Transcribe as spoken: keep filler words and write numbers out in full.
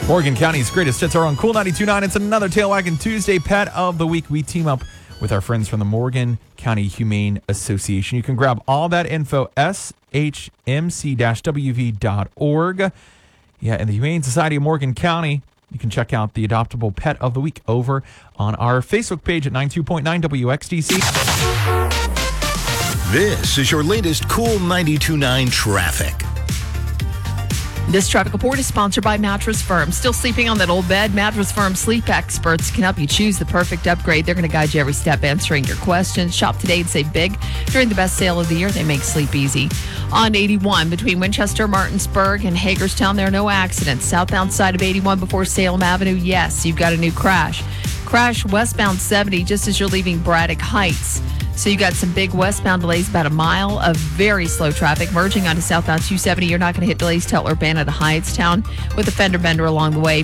Morgan County's greatest hits are on Cool ninety-two point nine. It's another Tail Wagging Tuesday. Pet of the Week. We team up with our friends from the Morgan County Humane Association. You can grab all that info, s h m c dash w v dot org. Yeah, and the Humane Society of Morgan County. You can check out the Adoptable Pet of the Week over on our Facebook page at ninety-two point nine W X D C. This is your latest Cool ninety-two point nine traffic. This traffic report is sponsored by Mattress Firm. Still sleeping on that old bed? Mattress Firm sleep experts can help you choose the perfect upgrade. They're going to guide you every step answering your questions. Shop today and save big. During the best sale of the year, they make sleep easy. On eighty-one, between Winchester, Martinsburg, and Hagerstown, there are no accidents. Southbound side of eighty-one before Salem Avenue, yes, you've got a new crash. Crash westbound seventy just as you're leaving Braddock Heights. So you got some big westbound delays, about a mile of very slow traffic. Merging onto southbound two seventy, you're not going to hit delays till Urbana to Hyattstown with a fender bender along the way.